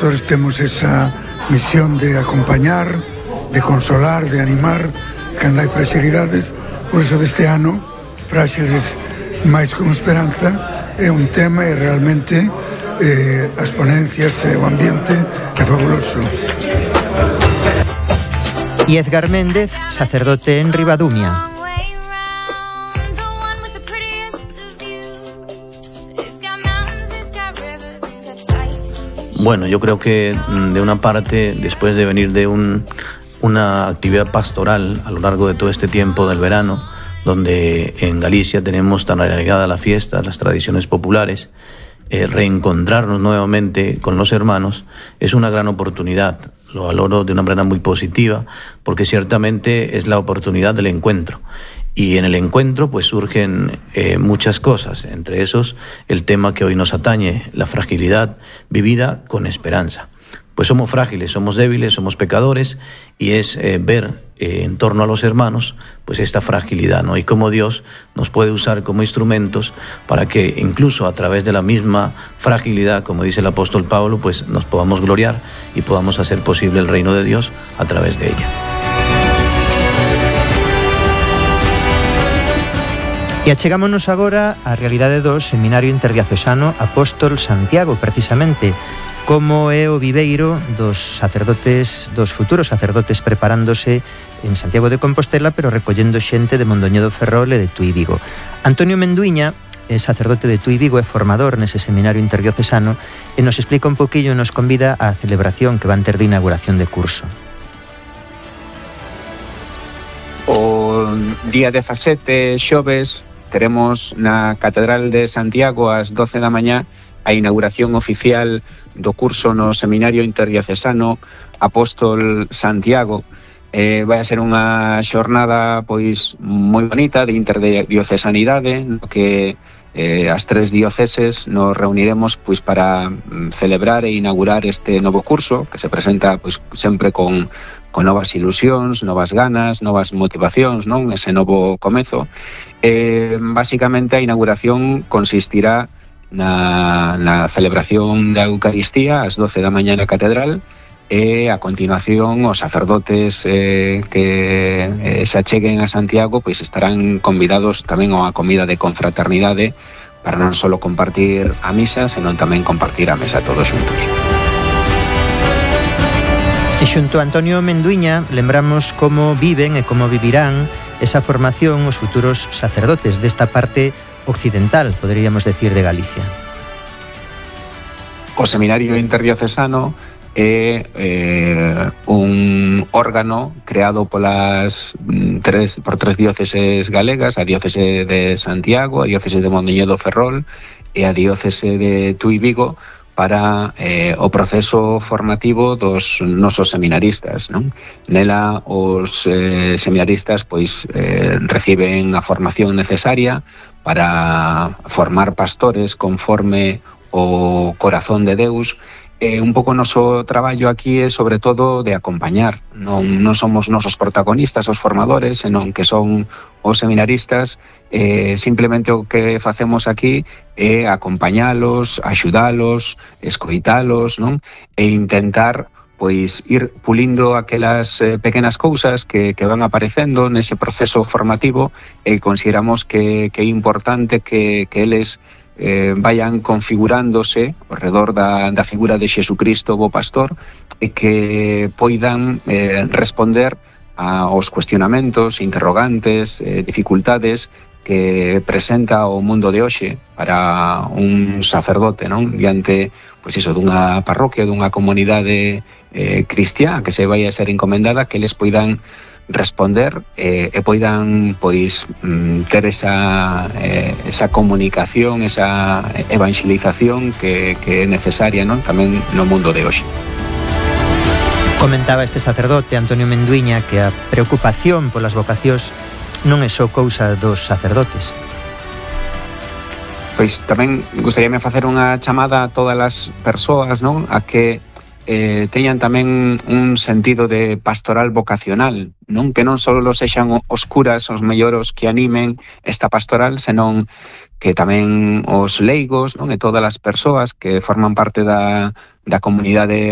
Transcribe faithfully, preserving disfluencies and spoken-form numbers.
pastores temos esa misión de acompañar, de consolar, de animar cando hai fragilidades. Por iso deste ano, Fráxiles máis con esperanza é un tema e realmente eh, as ponencias e o ambiente é fabuloso. E Edgar Méndez, sacerdote en Ribadumia. Bueno, yo creo que de una parte, después de venir de un, una actividad pastoral a lo largo de todo este tiempo del verano, donde en Galicia tenemos tan arraigada la fiesta, las tradiciones populares, eh, reencontrarnos nuevamente con los hermanos es una gran oportunidad. Lo valoro de una manera muy positiva, porque ciertamente es la oportunidad del encuentro. Y en el encuentro pues surgen eh, muchas cosas, entre esos el tema que hoy nos atañe, la fragilidad vivida con esperanza. Pues somos frágiles, somos débiles, somos pecadores, y es eh, ver eh, en torno a los hermanos pues esta fragilidad, ¿no? Y cómo Dios nos puede usar como instrumentos para que incluso a través de la misma fragilidad, como dice el apóstol Pablo, pues nos podamos gloriar y podamos hacer posible el reino de Dios a través de ella. E achegámonos agora á realidade do Seminario Interdiocesano Apóstol Santiago, precisamente, como é o viveiro dos sacerdotes, dos futuros sacerdotes preparándose en Santiago de Compostela, pero recollendo xente de Mondoñedo Ferrol e de Tui Vigo. Antonio Menduiña é sacerdote de Tui Vigo, é formador nese Seminario Interdiocesano, e nos explica un poquillo e nos convida á celebración que van ter de inauguración de curso. O día dezasete, xoves, teremos na Catedral de Santiago ás doce da mañá a inauguración oficial do curso no Seminario Interdiocesano Apóstol Santiago. Eh, vai a ser unha xornada pois moi bonita de interdiocesanidade, no que eh, as tres dioceses nos reuniremos pois para celebrar e inaugurar este novo curso que se presenta pois sempre con con novas ilusións, novas ganas, novas motivacións, non? Ese novo comezo. Eh, basicamente a inauguración consistirá na, na celebración da Eucaristía ás doce da mañá na Catedral, e a continuación os sacerdotes eh, que eh, se acheguen a Santiago pois estarán convidados tamén a unha comida de confraternidade para non só compartir a misa, senón tamén compartir a mesa todos xuntos. E xunto a Antonio Menduiña lembramos como viven e como vivirán esa formación os futuros sacerdotes desta parte occidental, poderíamos decir, de Galicia. O Seminario Interdiocesano é eh, un órgano creado polas tres, por tres dióceses galegas, a diócese de Santiago, a diócese de Mondoñedo Ferrol e a diócese de Tui Vigo, para eh, o proceso formativo dos nosos seminaristas, non? Nela os eh, seminaristas pois eh, reciben a formación necesaria para formar pastores conforme o corazón de Deus. Eh, un pouco o noso traballo aquí é sobre todo de acompañar, non, non somos nosos protagonistas, os formadores, senón que son os seminaristas. Eh, simplemente o que facemos aquí é acompañalos, axudalos, escoitalos, non? E intentar pois ir pulindo aquelas eh, pequenas cousas que, que van aparecendo nese proceso formativo, e consideramos que, que é importante que, que eles Eh, vayan configurándose ao redor da, da figura de Xesucristo, o bo pastor, e que poidan eh, responder aos cuestionamentos, interrogantes, eh, dificultades que presenta o mundo de hoxe para un sacerdote, non? Diante pois iso, dunha parroquia, dunha comunidade eh, cristiá que se vai a ser encomendada, que eles poidan responder eh, e poidan pois ter esa, eh, esa comunicación, esa evangelización que, que é necesaria, non? Tamén no mundo de hoxe. Comentaba este sacerdote Antonio Menduiña que a preocupación polas vocacións non é só cousa dos sacerdotes. Pois tamén gustaríame facer unha chamada a todas as persoas, non? A que Eh, teñan tamén un sentido de pastoral vocacional, non? Que non só sexan os curas os melloros que animen esta pastoral, senón que tamén os leigos, non? E todas as persoas que forman parte da, da comunidade